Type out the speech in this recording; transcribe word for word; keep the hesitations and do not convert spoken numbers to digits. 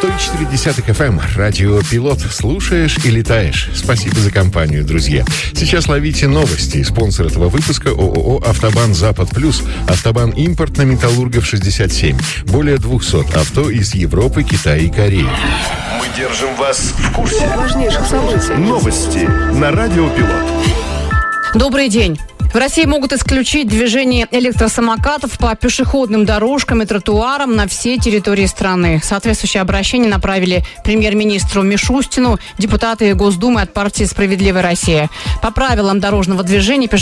сто четыре десятых эф эм, радио Пилот. Слушаешь и летаешь. Спасибо за компанию, друзья. Сейчас ловите новости. Спонсор этого выпуска ООО «Автобан Запад Плюс». Автобан импорт на Металлургов шестьдесят семь. Более двухсот авто из Европы, Китая и Кореи. Мы держим вас в курсе важнейших событий. Новости на радио Пилот. Добрый день. В России могут исключить движение электросамокатов по пешеходным дорожкам и тротуарам на всей территории страны. Соответствующее обращение направили премьер-министру Мишустину депутаты Госдумы от партии «Справедливая Россия». По правилам дорожного движения